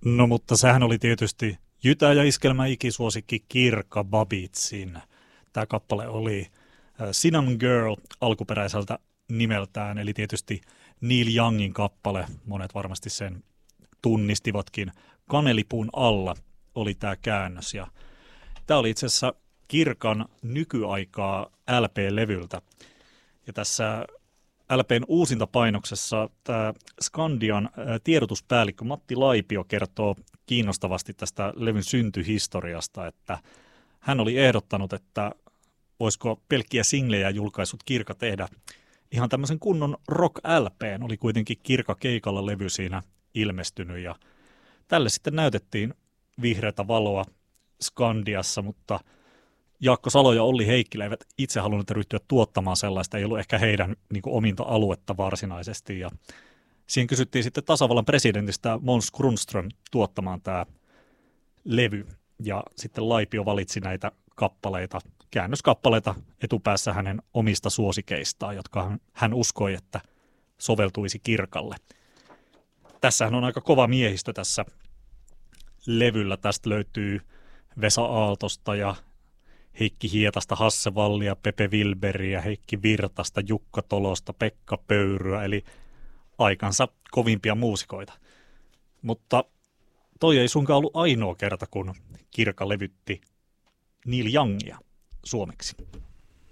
No mutta sehän oli tietysti Jytä ja iskelmä ikisuosikki Kirka Babitsin. Tämä kappale oli Cinnamon Girl alkuperäiseltä nimeltään, eli tietysti Neil Youngin kappale. Monet varmasti sen tunnistivatkin. Kanelipuun alla oli tämä käännös. Ja tämä oli itse asiassa Kirkan nykyaikaa LP-levyltä. Ja tässä LPn uusinta painoksessa tämä Skandian tiedotuspäällikkö Matti Laipio kertoo kiinnostavasti tästä levyn syntyhistoriasta, että hän oli ehdottanut, että voisiko pelkkiä singlejä julkaisut Kirka tehdä ihan tämmöisen kunnon rock-LPn. Oli kuitenkin Kirka keikalla levy siinä ilmestynyt ja tälle sitten näytettiin vihreätä valoa Skandiassa, mutta Jaakko Salo ja Olli Heikkilä eivät itse halunneet ryhtyä tuottamaan sellaista, ei ollut ehkä heidän niin kuin, ominta aluetta varsinaisesti. Ja siihen kysyttiin sitten tasavallan presidentistä Måns Kronström tuottamaan tämä levy. Ja sitten Laipio valitsi näitä kappaleita, käännöskappaleita etupäässä hänen omista suosikeistaan, jotka hän uskoi, että soveltuisi Kirkalle. Tässähän on aika kova miehistö tässä levyllä. Tästä löytyy Vesa Aaltosta ja Heikki Hietasta, Hasse Wallia, Pepe Wilberiä, Heikki Virtasta, Jukka Tolosta, Pekka Pöyryä, eli aikansa kovimpia muusikoita. Mutta toi ei suinkaan ollut ainoa kerta, kun Kirka levytti Neil Youngia suomeksi.